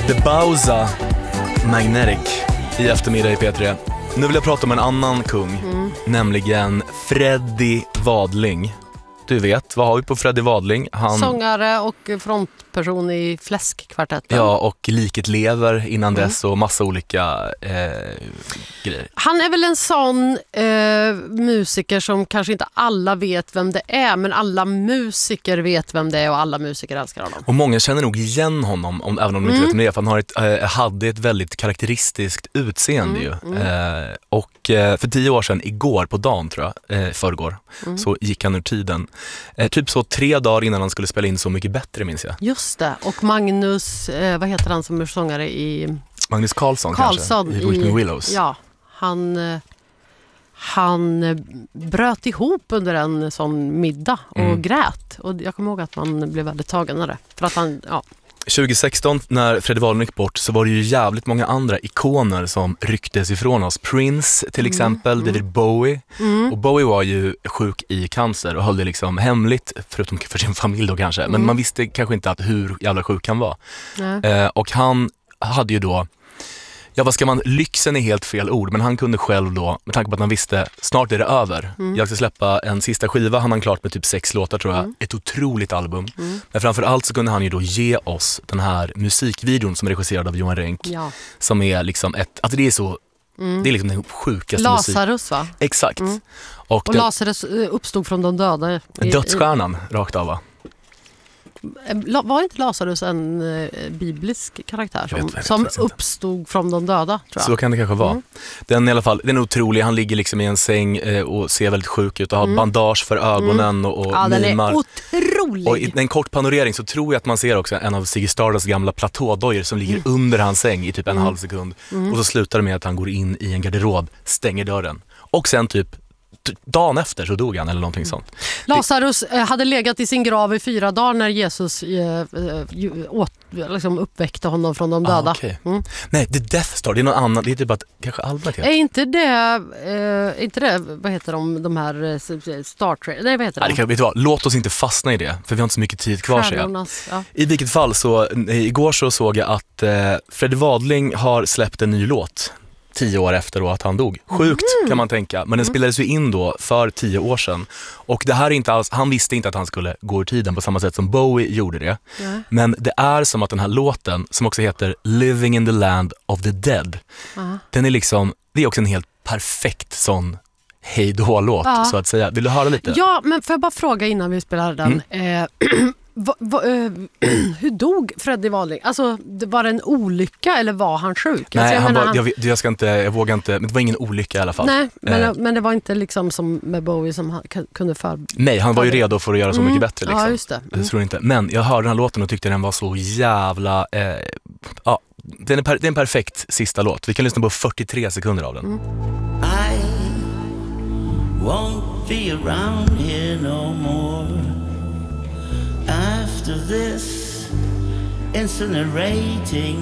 The Bowza Magnetic i eftermiddag i P3. Nu vill jag prata om en annan kung, nämligen Freddie Wadling. Du vet, vad har vi på Freddie Wadling? Han... Sångare och frontperson i Fläskkvartetten. Ja, och Liket lever innan dess och massa olika grejer. Han är väl en sån musiker som kanske inte alla vet vem det är, men alla musiker vet vem det är och alla musiker älskar honom. Och många känner nog igen honom, även om de inte vet vem det är, för han hade ett väldigt karaktäristiskt utseende ju. Och för 10 år sedan, igår på dagen tror jag, förrgår, så gick han ur tiden. Typ så 3 dagar innan han skulle spela in Så mycket bättre, minns jag. Just det, och Magnus, vad heter han som är sångare i... Magnus Carlsson kanske, i Weeping Willows. Ja, han bröt ihop under en sån middag och grät. Och jag kommer ihåg att man blev väldigt tagen av det. För att han, ja... 2016 när Freddie Wadling gick bort så var det ju jävligt många andra ikoner som rycktes ifrån oss. Prince till exempel, David Bowie. Och Bowie var ju sjuk i cancer och höll det liksom hemligt, förutom för sin familj då kanske. Men man visste kanske inte hur jävla sjuk han var. Och han hade ju då, ja vad ska man, lyxen är helt fel ord, men han kunde själv då, med tanke på att han visste, snart är det över. Jag ska släppa en sista skiva, han har klart med typ 6 låtar tror jag. Ett otroligt album. Men framförallt så kunde han ju då ge oss den här musikvideon som är regisserad av Johan Renck. Ja. Som är liksom alltså det är så, det är liksom den sjukaste Lazarus va? Exakt. Och Lazarus uppstod från de döda. Dödsstjärnan, rakt av va? Var inte Lazarus en biblisk karaktär som uppstod från de döda, tror jag? Så kan det kanske vara. Den i alla fall, den är otrolig. Han ligger liksom i en säng och ser väldigt sjuk ut och har bandage för ögonen och ja, den mimar. är otrolig. Och i en kort panorering så tror jag att man ser också en av Ziggy Stardust gamla platådojor som ligger under hans säng i typ en halv sekund. Och så slutar det med att han går in i en garderob, stänger dörren. Och sen typ dagen efter så dog han eller någonting sånt. Lazarus hade legat i sin grav i 4 dagar när Jesus liksom uppväckte honom från de döda. Okay. Nej, The Death Star, det är någon annan. Det är typ att kanske albumet heter. Är inte det vad heter de här Star Trek? Nej, vad heter de? Nej, vet du vad? Låt oss inte fastna i det, för vi har inte så mycket tid kvar. Ja. I vilket fall så, igår så såg jag att Freddie Wadling har släppt en ny låt 10 år efter då att han dog. Sjukt kan man tänka. Men den spelades ju in då för 10 år sedan. Och det här är inte alls, han visste inte att han skulle gå ur tiden på samma sätt som Bowie gjorde det. Men det är som att den här låten, som också heter Living in the Land of the Dead, den är liksom, det är också en helt perfekt sån hej-då-låt så att säga. Vill du höra lite? Ja, men får jag bara fråga innan vi spelar den. Hur dog Freddie Wadling? Alltså, var det en olycka eller var han sjuk? Nej, alltså, jag vågar inte, men det var ingen olycka i alla fall. Nej, men det var inte liksom som med Bowie som han kunde Nej, han var ju redo för att göra Så mycket bättre liksom. Ja, just det. Jag tror inte. Men jag hörde den här låten och tyckte den var så jävla det är en perfekt sista låt. Vi kan lyssna på 43 sekunder av den. I won't be around here no more. After this incinerating